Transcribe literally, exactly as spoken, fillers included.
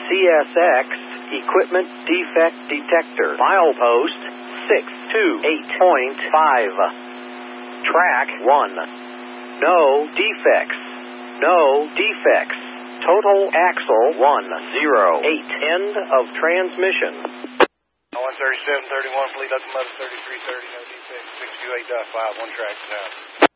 C S X Equipment Defect Detector. Milepost six two eight point five. Track one. No defects. No defects. Total axle one zero eight. End of transmission. one thirty-seven thirty-one, fleet locomotive thirty-three thirty, no defects, six two eight point five, one track south.